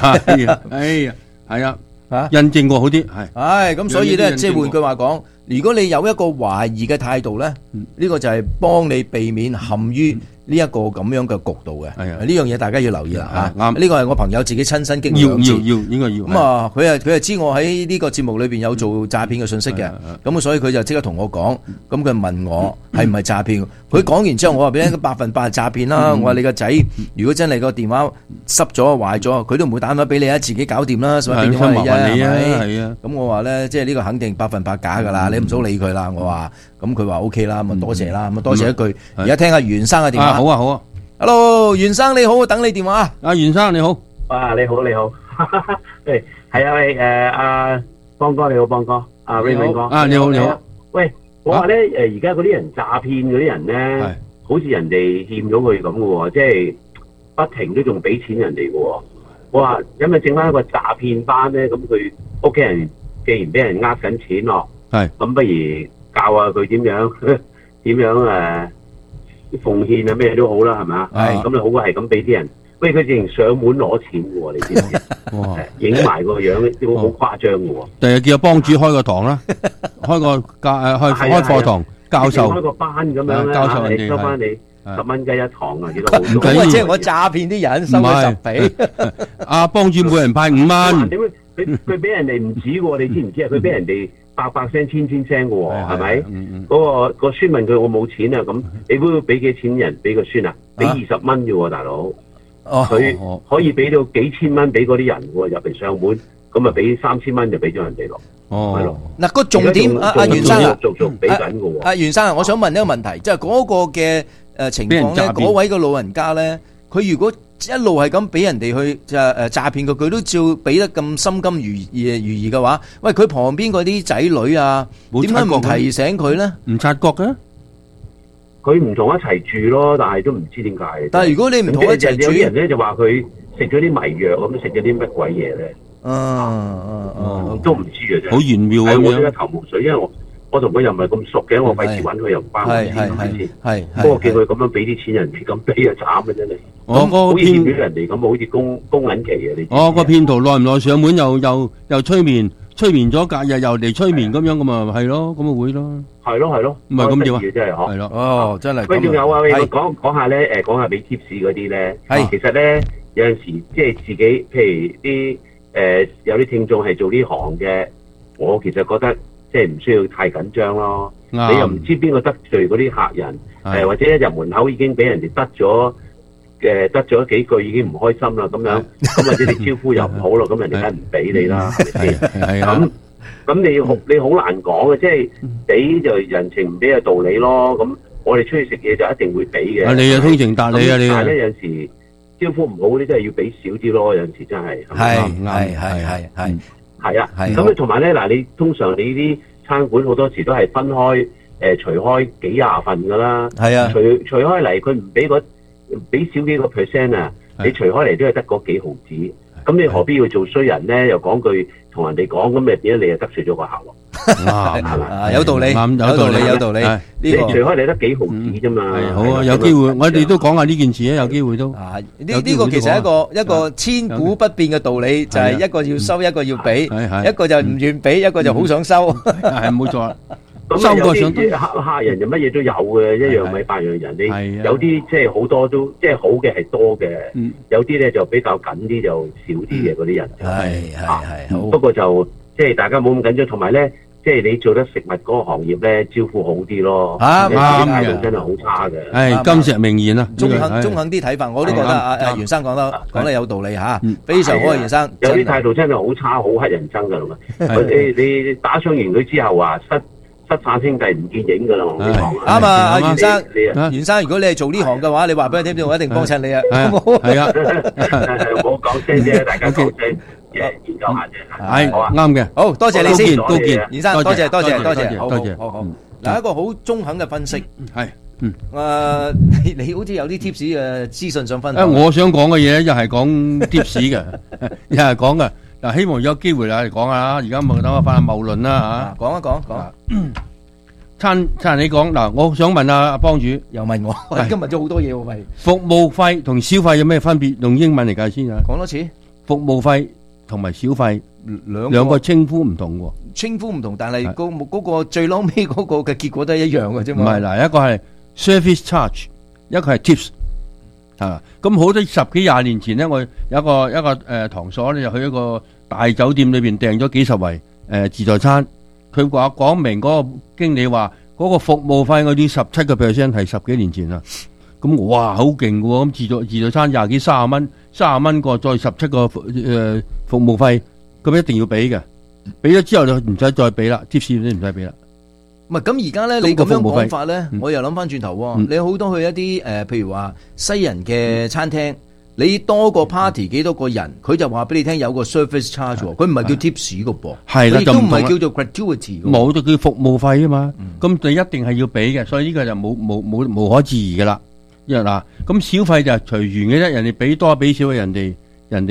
係啊，印證過好啲係。 咁所以咧，即係換句話講，如果你有一個懷疑嘅態度咧，呢個就係幫你避免陷於呢一個咁樣嘅局度嘅。呢樣嘢大家要留意啦嚇。啱，呢個係我朋友自己親身經歷。 要應該要。 咁啊，佢係知我喺呢個節目裏邊有做詐騙嘅信息嘅。咁所以佢就即刻同我講。咁佢問我係唔係詐騙？佢講完之後，我話俾你聽100%係詐騙啦。我話你個仔如果真係個電話濕咗壞咗，佢都唔會打電話俾你啊，自己搞掂啦，所以俾電話你啫。係啊。咁我話咧，即係呢個肯定100%假㗎啦，你唔好理佢啦。我話，咁佢話 OK 啦，咁多謝啦，咁多謝一句。而家聽下袁生嘅電話。 好啊。 Hello， 袁生你好，等你電話。 袁生你好。 你好。係阿邦哥你好，邦哥。Raymond 哥。你好。喂，我話咧，而家嗰啲人詐騙嗰啲人咧，好似人哋欠咗佢咁嘅喎，即係不停都仲俾錢人哋嘅喎。我話有咪整翻一個詐騙班咧？咁佢屋企人既然俾人呃緊錢咯，咁不如教下佢點樣奉獻啊咩都好啦，係咪？咁你好過係咁俾啲人，喂佢直情上門攞錢嘅喎，你知唔知？哇！影埋個樣都好誇張嘅喎。 第日叫阿幫主開個堂啦，開課堂教授， 開個班咁樣咧， 教授人哋收翻你10蚊雞一堂啊，幾多好？ 即係我詐騙啲人收佢10倍。 阿幫主每人派5蚊。 點解佢俾人哋唔止喎？你知唔知啊？佢俾人哋100聲、1000聲嘅喎，係咪？嗰個孫問佢我冇錢啊，咁你估俾幾錢人俾個孫啊？俾20蚊啫喎，大佬。佢可以俾到幾千蚊俾嗰啲人喎，入嚟上門，咁啊俾3000蚊就俾咗人哋咯。係咯。嗱個重點，阿袁生啊，續俾緊嘅喎。阿袁生啊，我想問一個問題，即係嗰個嘅情況咧，嗰位嘅老人家咧，佢如果一路係咁俾人哋去詐騙佢都照俾得咁心甘如飴嘅話，喂，佢旁邊嗰啲仔女啊，點解唔提醒佢咧？ 唔察覺嘅， 佢唔同一齊住咯，但係都唔知點解。 但係如果你唔同一齊住， 有啲人咧就話佢食咗啲迷藥咁，食咗啲乜鬼嘢咧？都唔知嘅啫。 好玄妙咁樣。 我一頭霧水，因為我同佢又唔係咁熟嘅，我費事揾佢又唔關我事，係咪先？不過見佢咁樣俾啲錢人哋，咁俾就慘嘅真係。好似欠咗人哋咁，好似供銀期嘅你。 個騙徒耐唔耐上門又催眠咗隔日又嚟催眠咁樣，咁咪係咯，咁咪會咯。 係咯， 唔係咁點啊？ 真係嗬。 係咯。 哦，真係。 喂，仲有啊？講下咧，講下俾 tips 嗰啲咧。其實咧有陣時即係自己，譬如啲有啲聽眾係做呢行嘅，我其實覺得。即係唔需要太緊張咯，你又唔知邊個得罪嗰啲客人，或者一入門口已經俾人哋得咗幾句已經唔開心啦咁樣，咁或者你招呼又唔好咯，咁人哋梗係唔俾你啦，係咪先？咁你好難講嘅，即係俾就人情，唔俾就道理咯。咁我哋出去食嘢就一定會俾嘅。 你啊通情達理啊你啊！ 但係咧有陣時招呼唔好嗰啲真係要俾少啲咯，有陣時真係。係啊，咁同埋咧嗱，你通常你啲餐館好多時都係分開除開幾廿份噶啦，係啊，除開嚟佢唔俾少幾個 percent 啊，你除開嚟都係得嗰幾毫子，咁你何必要做衰人咧？又講句同人哋講，咁咪變咗你又得罪咗個客咯。 有道理，有道理。 你除開你得幾毫子啫嘛。 好啊，有機會我哋都講下呢件事啊，有機會都。 呢個其實係一個千古不變嘅道理，就係一個要收，一個要俾，一個就唔願俾，一個就好想收。 係冇錯。 咁有啲客人就乜嘢都有嘅，一樣米八樣人。你有啲即係好多都即係好嘅係多嘅，有啲咧就比較緊啲就少啲嘅嗰啲人。係。不過就即係大家冇咁緊張，同埋咧。即係你做得食物嗰個行業咧，招呼好啲咯。啱嘅，真係好差嘅。 係金石名言啊， 中肯啲睇法，我都覺得袁生講得有道理嚇，非常好啊，袁生。 有啲態度真係好差，好乞人憎㗎啦嘛。你打傷完佢之後話失散兄弟唔見影㗎啦，我同你講。 啱啊，袁生，如果你係做呢行嘅話，你話俾佢聽，我一定幫襯你啊。 係啊， 唔好講聲啫，大家講聲。研究下啫， 係啱嘅， 好多謝你先， 高見， 袁生，多謝， 好。 嗱，一個好中肯嘅分析， 係， 你好似有啲 tips 嘅資訊想分享。 我想講嘅嘢又係講 tips 嘅，又係講嘅。嗱，希望有機會嚟講下啦。而家咪等我翻下謬論啦嚇。 講一講。 餐你講嗱，我想問阿幫主， 又問我，今日咗好多嘢喎，喂。 服務費同消費有咩分別？用英文嚟解先啊。 講多次。 服務費同埋小費兩個稱呼唔同喎， 稱呼唔同，但係嗰個最撈尾嗰個嘅結果都係一樣嘅啫嘛。 唔係嗱，一個係 service charge， 一個係 tips， 係咁好多10幾20年前咧，我有一個堂所咧，就去一個大酒店裏邊訂咗幾十圍自助餐，佢話講明嗰個經理話嗰個服務費我啲17%係10幾年前啦。咁哇好勁嘅喎，咁自助餐20幾30蚊個，再17個服務費，咁一定要俾嘅，俾咗之後就唔使再俾啦，tips都唔使俾啦。 唔係咁而家咧，你咁樣講法咧，我又諗翻轉頭，你好多去一啲譬如話西人嘅餐廳，你多個 party 幾多個人，佢就話俾你聽有個 service charge，佢唔係叫 tips 嘅噃， 係啦， 亦都唔係叫做 gratuity， 冇就叫服務費啊嘛，咁你一定係要俾嘅，所以呢個就無可置疑嘅啦。嗱，咁小費就係隨緣嘅啫，人哋俾多俾少嘅，人哋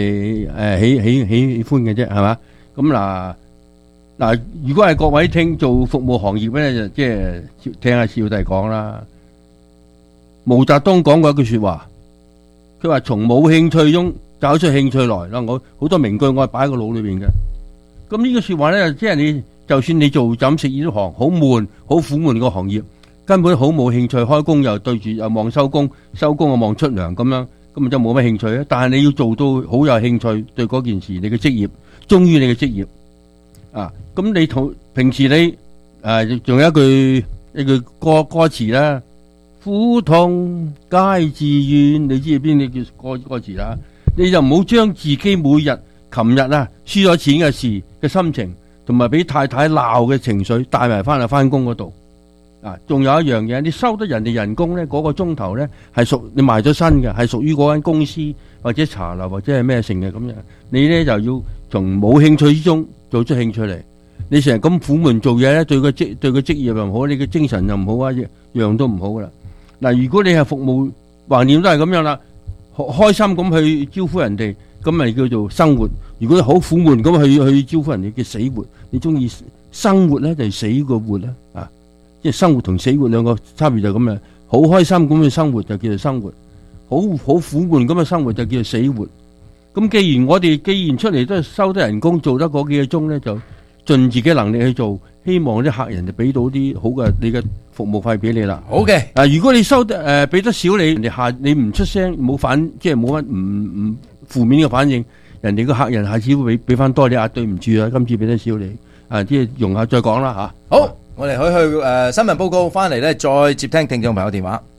喜歡嘅啫，係嘛？咁嗱，如果係各位做服務行業咧，就即係聽下小弟講啦。毛澤東講過一句說話，佢話從冇興趣中找出興趣來啦。我好多名句我係擺喺個腦裏邊嘅。咁呢個說話咧，即係你就算你做飲食呢行好悶、好苦悶個行業。根本好冇興趣，開工又對住又望收工，收工又望出糧咁樣，咁就冇乜興趣啊！但係你要做到好有興趣，對嗰件事，你嘅職業忠於你嘅職業啊！咁你同平時你仲有一句歌詞啦，苦痛皆自願，你知邊啲叫歌詞啦？你就唔好將自己每日琴日輸咗錢嘅事嘅心情，同埋俾太太鬧嘅情緒帶埋翻去翻工嗰度。 仲有一樣嘢，你收得人哋人工咧，嗰個鐘頭咧係屬你賣咗身嘅，係屬於嗰間公司或者茶樓或者係咩性嘅咁樣。你咧就要從冇興趣之中做出興趣嚟。你成日咁苦悶做嘢咧，對個職業又唔好，你嘅精神又唔好啊，樣都唔好噶啦。嗱，如果你係服務橫掂都係咁樣啦，開心咁去招呼人哋，咁咪叫做生活。如果好苦悶咁去招呼人哋，叫死活。你中意生活咧，就係死個活啦，即係生活同死活兩個差別就咁樣。好開心咁嘅生活就叫做生活，好苦悶咁嘅生活就叫做死活。咁既然我哋出嚟都係收得人工，做得嗰幾個鐘咧，就盡自己能力去做，希望啲客人就俾到啲好嘅你嘅服務費俾你啦。 好嘅， 如果你收得俾得少你，人哋你唔出聲，冇即係冇乜唔負面嘅反應，人哋個客人下次會俾翻多你對唔住啊，今次俾得少你即係容下再講啦吓。 好，我哋去新聞報告翻嚟咧，再接聽聽眾朋友電話。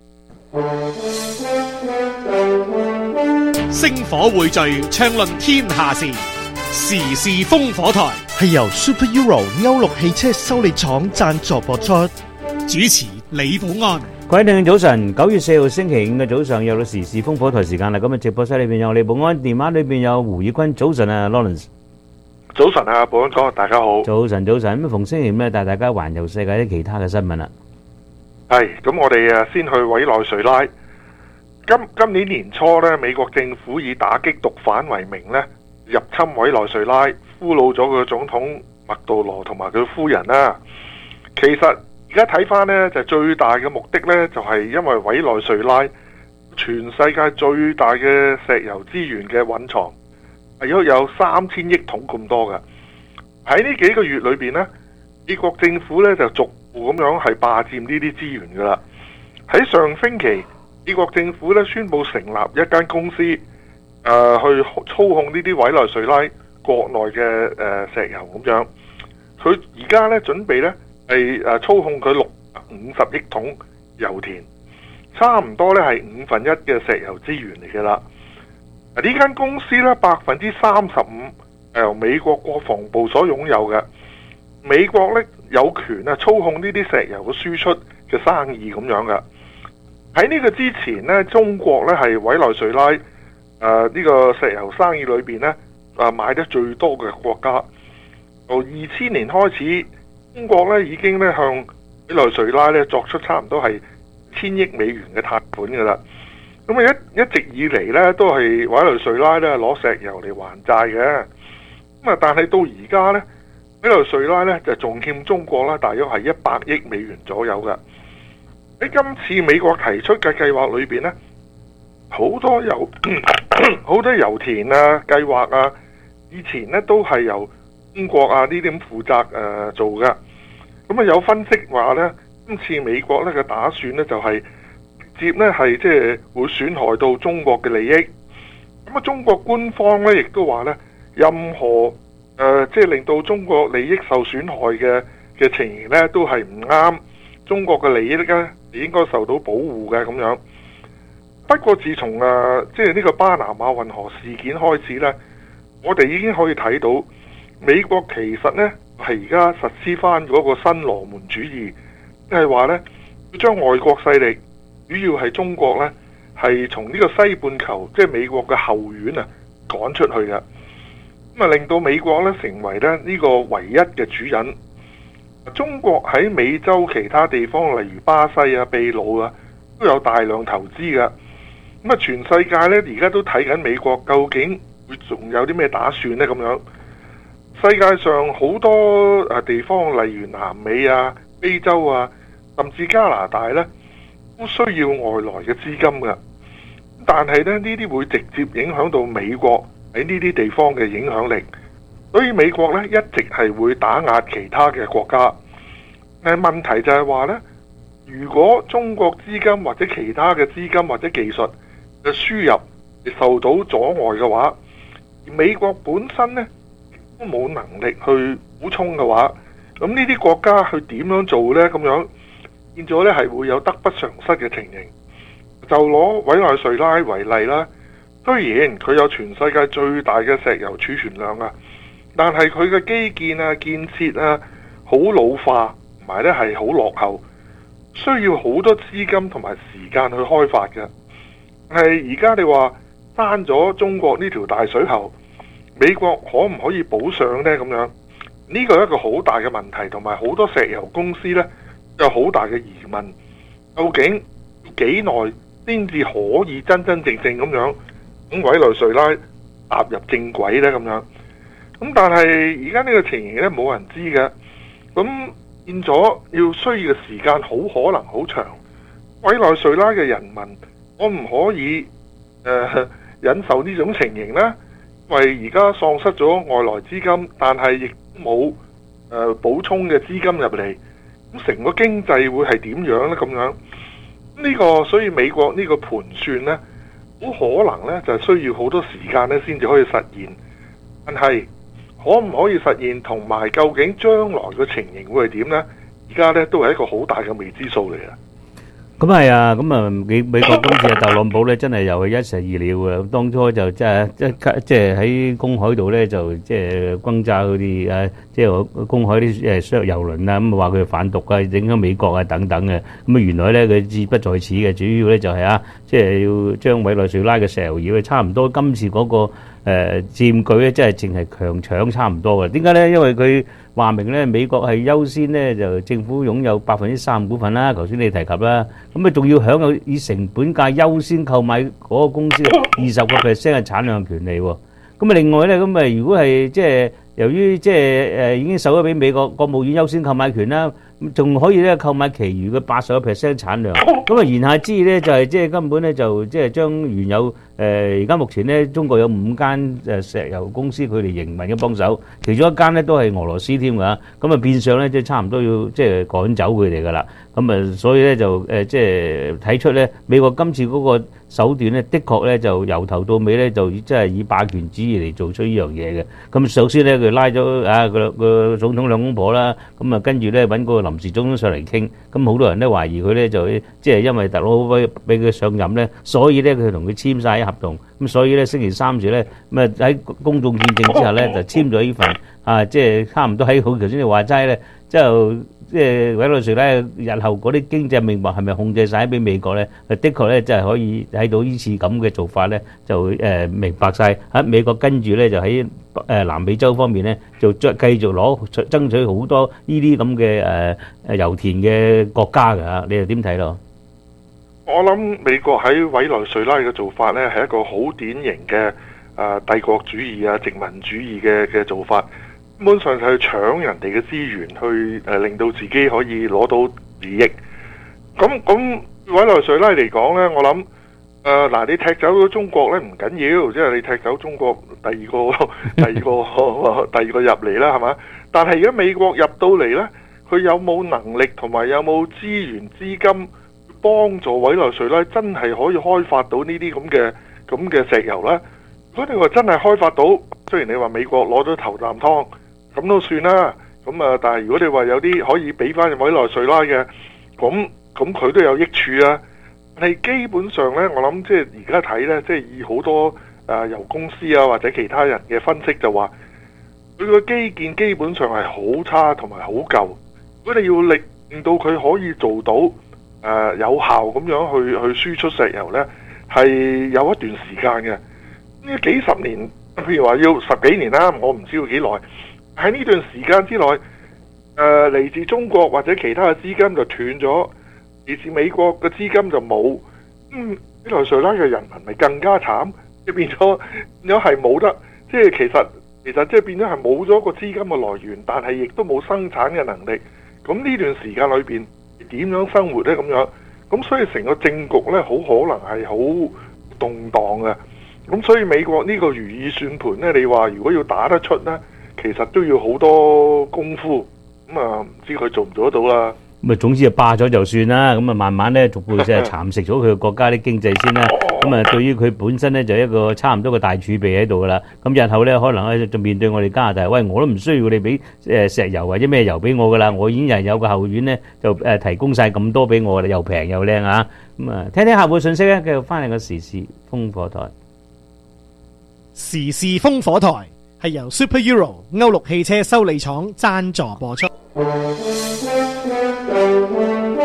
星火匯聚，暢論天下事，時事烽火台係由 Super Euro 歐陸汽車修理廠贊助播出， 主持李寶安。 各位聽眾早晨，9月4號星期五嘅早上又到時事烽火台時間啦。咁啊，直播室裏邊有李寶安，電話裏邊有胡宇坤。早晨啊 ，Lawrence。 早晨啊，寶安哥，大家好。 早晨，咁逢星期五咧，帶大家環遊世界啲其他嘅新聞啦。 係，咁我哋先去委內瑞拉。今年年初咧，美國政府以打擊毒販為名咧，入侵委內瑞拉，俘虜咗佢總統麥杜羅同埋佢夫人啦。其實而家睇翻呢，就最大嘅目的呢，就係因為委內瑞拉全世界最大嘅石油資源嘅蘊藏係有3000億桶咁多嘅。喺呢幾個月裏邊呢，美國政府呢就逐步咁樣係霸佔呢啲資源噶啦。喺上星期，美國政府咧宣布成立一間公司，去操控呢啲委內瑞拉國內嘅石油咁樣。佢而家咧準備咧係操控佢650億桶油田，差唔多咧係1/5嘅石油資源嚟嘅啦。呢間公司咧35%由美國國防部所擁有嘅，美國咧有權操控呢啲石油嘅輸出嘅生意咁樣嘅。喺呢個之前呢，中國呢係委內瑞拉呢個石油生意裏邊呢買得最多嘅國家。由2000年開始，中國呢已經呢向委內瑞拉呢作出差唔多係1000億美元嘅貸款噶啦。咁啊一直以嚟呢都係委內瑞拉呢攞石油嚟還債嘅。咁啊，但係到而家呢，委內瑞拉呢就仲欠中國啦，大約係100億美元左右嘅。喺今次美國提出嘅計劃裏邊呢，好多油田啊、計劃啊，以前呢都係由中國啊呢啲咁負責做嘅。咁啊有分析話呢，今次美國呢嘅打算呢就係直接呢係即係會損害到中國嘅利益。咁啊中國官方呢亦都話呢，任何即係令到中國利益受損害嘅情形呢都係唔啱。中國嘅利益咧，應該受到保護嘅咁樣。不過自從即係呢個巴拿馬運河事件開始呢，我哋已經可以睇到美國其實呢係而家實施翻嗰個新羅門主義，即係話呢，要將外國勢力，主要係中國呢，係從呢個西半球即係美國嘅後院趕出去嘅。咁啊令到美國呢成為呢個唯一嘅主人。中國喺美洲其他地方，例如巴西啊、秘魯啊，都有大量投資㗎。咁啊，全世界呢而家都睇緊美國究竟會仲有啲咩打算呢？咁樣，世界上好多地方，例如南美啊、非洲啊，甚至加拿大呢，都需要外來嘅資金㗎。但係呢啲會直接影響到美國喺呢啲地方嘅影響力。所以美國咧一直係會打壓其他嘅國家，但係問題就係話呢，如果中國資金或者其他嘅資金或者技術嘅輸入受到阻礙嘅話，而美國本身呢都冇能力去補充嘅話，咁呢啲國家去點樣做呢？咁樣變咗呢係會有得不償失嘅情形。就攞委內瑞拉為例啦，雖然佢有全世界最大嘅石油儲存量啊，但係佢嘅基建啊、建設啊好老化，同埋咧係好落後， 需要好多資金同埋時間去開發嘅。係而家你話閂咗中國呢條大水喉，美國可唔可以補上呢？咁樣呢個係一個好大嘅問題，同埋好多石油公司呢有好大嘅疑問，究竟幾耐先至可以真真正正咁樣咁委內瑞拉踏入正軌呢？咁樣咁，但係而家呢個情形呢，冇人知嘅，咁變咗要需要嘅時間好可能好長。委內瑞拉嘅人民，我唔可以忍受呢種情形呢？因為而家喪失咗外來資金，但係亦冇補充嘅資金入嚟，咁成個經濟會係點樣呢？咁樣呢個，所以美國呢個盤算呢，好可能呢就需要好多時間呢先至可以實現。但係可唔可以實現，同埋究竟將來嘅情形會係點呢？而家呢都係一個好大嘅未知數嚟嘅。 咁係啊，咁啊美國今次特朗普咧，真係又係一石二鳥嘅。當初就即係喺公海度咧，就即係轟炸嗰啲即係公海啲商油輪啊，咁話佢反毒啊，影響美國啊等等嘅。咁啊原來咧佢志不在此嘅，主要咧就係即係要將委內瑞拉嘅石油業差唔多今次嗰個佔據咧，即係淨係強搶差唔多嘅。點解咧？因為佢話明咧，美國係優先咧，就政府擁有3%股份啦。頭先你提及啦，咁啊仲要享有以成本價優先購買嗰個公司20%嘅產量權利喎。咁啊另外咧，咁啊如果係即係由於即係已經售咗俾美國國務院優先購買權啦，咁仲可以咧購買其餘嘅80%產量。咁啊言下之意咧，就係即係根本咧就即係將原有而家目前咧中國有5間石油公司佢哋營運嘅幫手，其中一間咧都係俄羅斯添㗎。咁啊變相咧即係差唔多要即係趕走佢哋㗎啦。咁啊所以咧就即係睇出咧美國今次嗰個手段咧，的確咧就由頭到尾咧就即係以霸權主義嚟做出呢樣嘢嘅。咁首先咧佢拉咗個總統兩公婆啦，咁啊跟住咧揾個臨時總統上嚟傾。咁好多人都懷疑佢咧就即係因為特朗普俾佢上任咧，所以咧佢同佢簽晒合同。咁所以咧星期三時咧咁啊喺公眾見證之下咧就簽咗呢份即係差唔多喺好頭先你話齋咧，即係委內瑞拉日後嗰啲經濟命脈係咪控制晒俾美國咧？的確咧，即係可以睇到呢次咁嘅做法咧，就明白晒喺美國跟住咧就喺南美洲方面咧就繼續爭取好多呢啲咁嘅油田嘅國家㗎嚇，你又點睇咯？ 我諗美國喺委內瑞拉嘅做法咧係一個好典型嘅帝國主義殖民主義嘅做法。根本上就去搶人哋嘅資源，去令到自己可以攞到利益。咁委內瑞拉嚟講呢，我諗嗱，你踢走咗中國呢唔緊要，即係你踢走中國第二個入嚟啦，係嘛？但係而家美國入到嚟呢，佢有冇能力同埋有冇資源資金幫助委內瑞拉真係可以開發到呢啲咁嘅石油呢？如果你話真係開發到，雖然你話美國攞咗頭啖湯。咁都算啦，咁但係如果你話有啲可以俾翻委內瑞拉嘅，咁佢都有益處啊。但係基本上呢，我諗即係而家睇呢，即係以好多油公司啊或者其他人嘅分析就話，佢個基建基本上係好差同埋好舊。如果你要令到佢可以做到有效咁樣去輸出石油呢，係有一段時間嘅。呢幾十年，譬如話要10幾年啦，我唔知要幾耐。喺呢段時間之內，嚟自中國或者其他嘅資金就斷咗，嚟自美國嘅資金就冇。委內瑞拉嘅人民咪更加慘，即係變咗係冇得，即係其實即係變咗係冇咗個資金嘅來源，但係亦都冇生產嘅能力。咁呢段時間裏邊點樣生活呢？咁樣咁所以成個政局呢，好可能係好動盪嘅。咁所以美國呢個如意算盤呢，你話如果要打得出呢，其實都要好多功夫，咁唔知佢做唔做得到啦。 咁總之就霸咗就算啦，咁慢慢咧逐步即係蠶食咗佢嘅國家啲經濟先啦。咁對於佢本身咧就一個差唔多個大儲備喺度噶啦。咁日後咧可能咧就面對我哋加拿大，喂，我都唔需要你俾石油或者咩油俾我噶啦，我已經有個後院咧就提供晒咁多俾我啦，又平又靚啊。咁聽聽客戶信息咧，繼續翻嚟個時事風火台。 時事風火台係由 Super Euro 歐陸汽車修理廠贊助播出。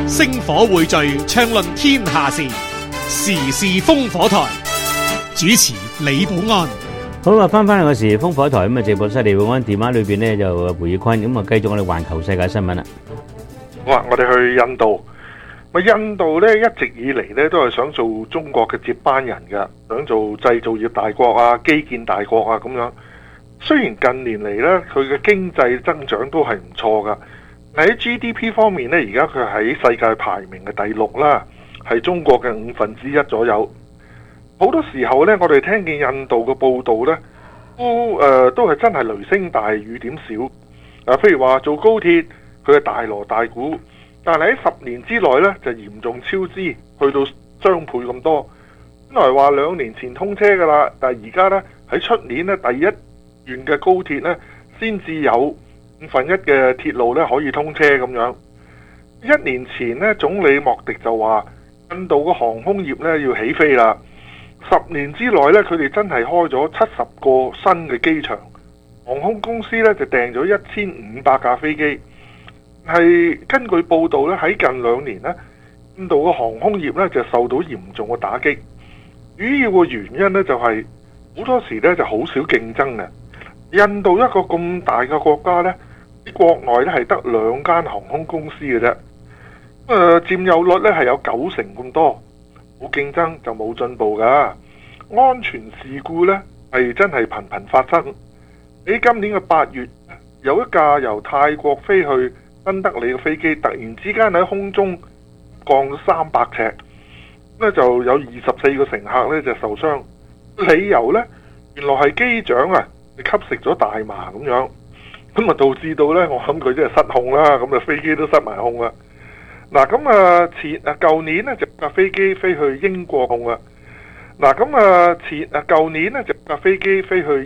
星火匯聚，暢論天下事，時事烽火台。主持李寶安。 好啊，翻嚟個時烽火台咁啊，直播室李寶安電話裏邊呢就胡宇坤，咁啊繼續我哋環球世界新聞啦。 好啊，我哋去印度。印度咧一直以嚟咧都係想做中國嘅接班人㗎，想做製造業大國啊、基建大國啊咁樣。雖然近年嚟咧佢嘅經濟增長都係唔錯㗎，喺 GDP 方面咧而家佢喺世界排名嘅第6啦，係中國嘅1/5左右。好多時候咧，我哋聽見印度嘅報道咧，都係真係雷聲大雨點少。譬如話做高鐵，佢係大鑼大鼓。但係喺10年之內咧，就嚴重超支，去到雙倍咁多。本來話2年前通車噶啦，但係而家咧喺出年咧第一段嘅高鐵咧，先至有1/5嘅鐵路咧可以通車咁樣。1年前咧，總理莫迪就話印度嘅航空業咧要起飛啦。10年之內咧，佢哋真係開咗70個新嘅機場，航空公司咧就訂咗1500架飛機。係根據報道咧，喺近2年咧，印度嘅航空業咧就受到嚴重嘅打擊。主要嘅原因咧就係好多時咧就好少競爭嘅。印度一個咁大嘅國家咧，喺國內咧係得2間航空公司嘅啫。佔有率咧係有90%咁多，冇競爭就冇進步噶。安全事故咧係真係頻頻發生。喺今年嘅8月，有一架由泰國飛去新德里嘅飛機突然之間喺空中降咗300尺，咧就有24個乘客咧就受傷。理由咧原來係機長啊吸食咗大麻咁樣，咁啊導致到咧我諗佢真係失控啦，咁啊飛機都失埋控啦。嗱咁舊年咧就架飛機飛去英國控啦。嗱咁舊年咧就架飛機飛去